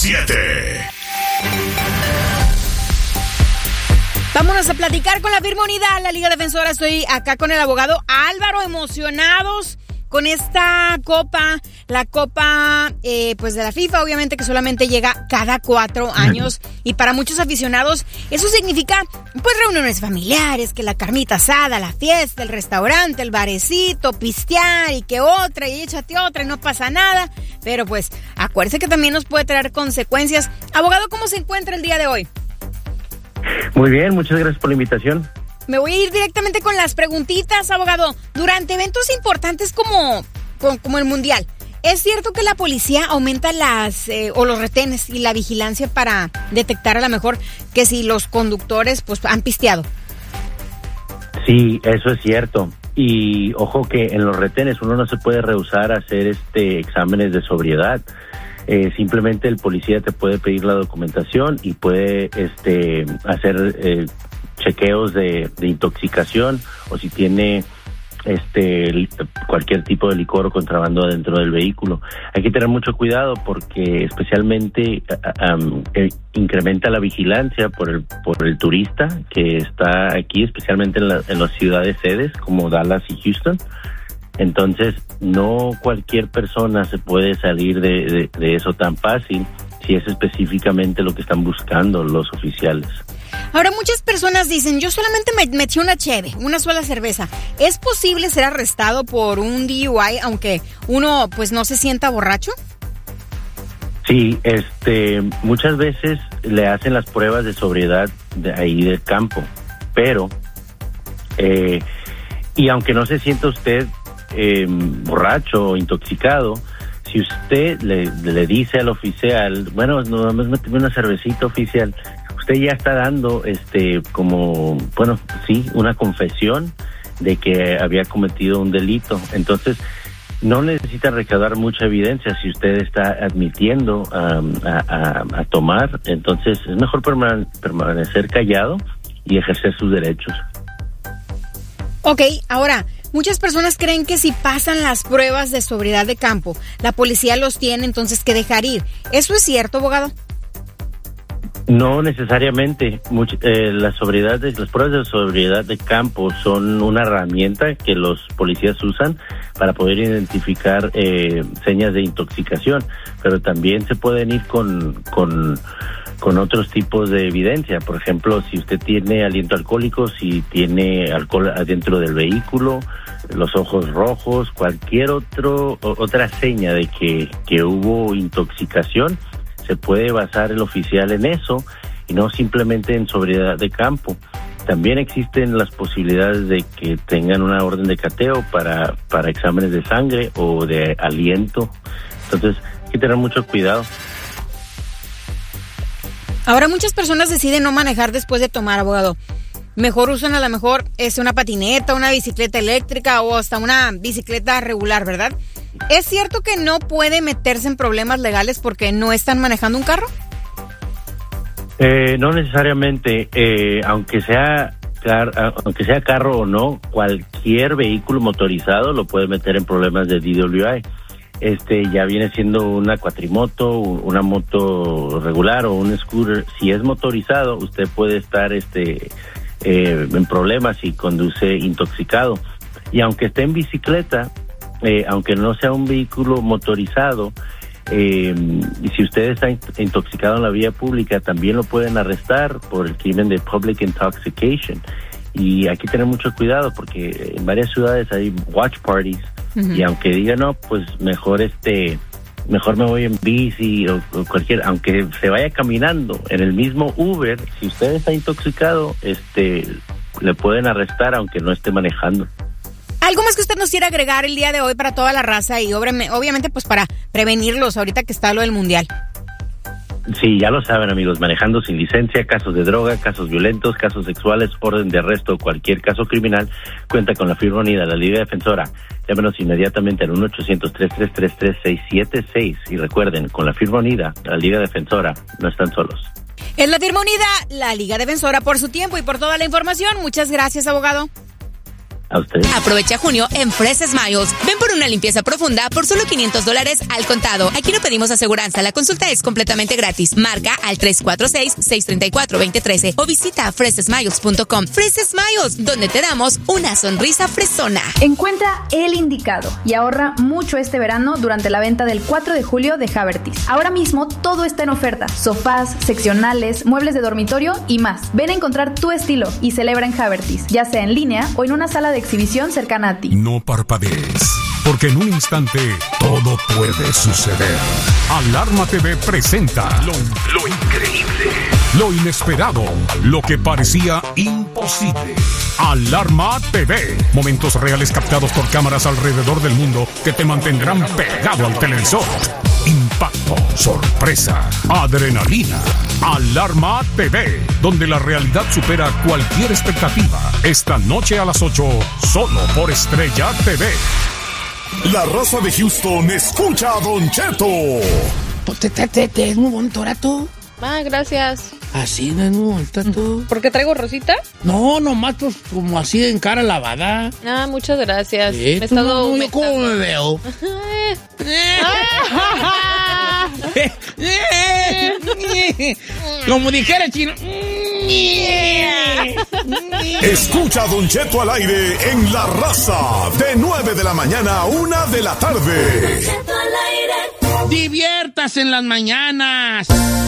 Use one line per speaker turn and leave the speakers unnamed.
7.
Vámonos a platicar con la firme unidad, la Liga Defensora. Estoy acá con el abogado Álvaro, emocionados con esta copa, la copa pues de la FIFA, obviamente, que solamente llega cada 4 años, y para muchos aficionados eso significa pues reuniones familiares, que la carnita asada, la fiesta, el restaurante, el barecito, pistear y que otra y échate otra y no pasa nada, pero pues acuérdese que también nos puede traer consecuencias. Abogado, ¿cómo se encuentra el día de hoy?
Muy bien, muchas gracias por la invitación.
Me voy a ir directamente con las preguntitas, abogado. Durante eventos importantes como el Mundial, ¿es cierto que la policía aumenta los retenes y la vigilancia para detectar a lo mejor que si los conductores pues han pisteado?
Sí, eso es cierto. Y ojo que en los retenes uno no se puede rehusar a hacer exámenes de sobriedad. Simplemente el policía te puede pedir la documentación y puede hacer chequeos de intoxicación, o si tiene cualquier tipo de licor o contrabando dentro del vehículo. Hay que tener mucho cuidado porque especialmente incrementa la vigilancia por el turista que está aquí, especialmente en las ciudades sedes como Dallas y Houston. Entonces, no cualquier persona se puede salir de eso tan fácil si es específicamente lo que están buscando los oficiales.
Ahora, muchas personas dicen, yo solamente me eché una cheve, una sola cerveza. ¿Es posible ser arrestado por un DUI aunque uno pues no se sienta borracho?
Sí, muchas veces le hacen las pruebas de sobriedad de ahí del campo, pero y aunque no se sienta usted borracho o intoxicado, si usted le dice al oficial, bueno, no me metí una cervecita, oficial, usted ya está dando una confesión de que había cometido un delito. Entonces no necesita recaudar mucha evidencia si usted está admitiendo a tomar. Entonces es mejor permanecer callado y ejercer sus derechos.
Ok, ahora, muchas personas creen que si pasan las pruebas de sobriedad de campo, la policía los tiene entonces que dejar ir. ¿Eso es cierto, abogado?
No necesariamente. Las pruebas de sobriedad de campo son una herramienta que los policías usan para poder identificar señas de intoxicación, pero también se pueden ir con otros tipos de evidencia. Por ejemplo, si usted tiene aliento alcohólico, si tiene alcohol adentro del vehículo, los ojos rojos, cualquier otra seña de que hubo intoxicación, se puede basar el oficial en eso y no simplemente en sobriedad de campo. También existen las posibilidades de que tengan una orden de cateo para exámenes de sangre o de aliento. Entonces, hay que tener mucho cuidado.
Ahora muchas personas deciden no manejar después de tomar, abogado. Mejor usan a lo mejor una patineta, una bicicleta eléctrica o hasta una bicicleta regular, ¿verdad? ¿Es cierto que no puede meterse en problemas legales porque no están manejando un carro?
No necesariamente, aunque sea carro o no, cualquier vehículo motorizado lo puede meter en problemas de DWI. Ya viene siendo una cuatrimoto, una moto regular o un scooter. Si es motorizado, usted puede estar en problemas si conduce intoxicado. Y aunque esté en bicicleta, aunque no sea un vehículo motorizado, y si usted está intoxicado en la vía pública, también lo pueden arrestar por el crimen de public intoxication. Y hay que tener mucho cuidado porque en varias ciudades hay watch parties. Uh-huh. Y aunque diga no, pues mejor me voy en bici o cualquier, aunque se vaya caminando en el mismo Uber, si usted está intoxicado, le pueden arrestar aunque no esté manejando.
¿Algo más que usted nos quiera agregar el día de hoy para toda la raza y obviamente pues para prevenirlos ahorita que está lo del Mundial?
Sí, ya lo saben, amigos, manejando sin licencia, casos de droga, casos violentos, casos sexuales, orden de arresto o cualquier caso criminal, cuenta con la firma unida, la Liga Defensora. Llámenos inmediatamente al 1-800-333-3676 y recuerden, con la firma unida, la Liga Defensora, no están solos.
Es la firma unida, la Liga Defensora, por su tiempo y por toda la información. Muchas gracias, abogado.
A ustedes.
Aprovecha junio en Fresh Smiles. Ven por una limpieza profunda por solo $500 al contado. Aquí no pedimos aseguranza. La consulta es completamente gratis. Marca al 346-634-2013 o visita freshsmiles.com. Fresh Smiles, donde te damos una sonrisa fresona.
Encuentra el indicado y ahorra mucho este verano durante la venta del 4 de julio de Havertys. Ahora mismo todo está en oferta. Sofás, seccionales, muebles de dormitorio y más. Ven a encontrar tu estilo y celebra en Havertys, ya sea en línea o en una sala de exhibición cercana a ti.
No parpadees, porque en un instante todo puede suceder. Alarma TV presenta lo increíble, lo inesperado, lo que parecía imposible. Alarma TV. Momentos reales captados por cámaras alrededor del mundo que te mantendrán pegado al televisor. Impacto, sorpresa, adrenalina. Alarma TV, donde la realidad supera cualquier expectativa. Esta noche a las 8, solo por Estrella TV.
La raza de Houston escucha a Don Cheto.
Es muy bonito rato.
Ah, gracias.
Así no es muy bonito rato.
¿Por qué traigo rosita?
No, nomás pues como así en cara lavada.
Ah, muchas gracias.
Me
he estado
yo cómo me veo. Como dijera el chino.
Escucha a Don Cheto al aire en La Raza, de 9 de la mañana a 1 de la tarde.
Diviértase en las mañanas.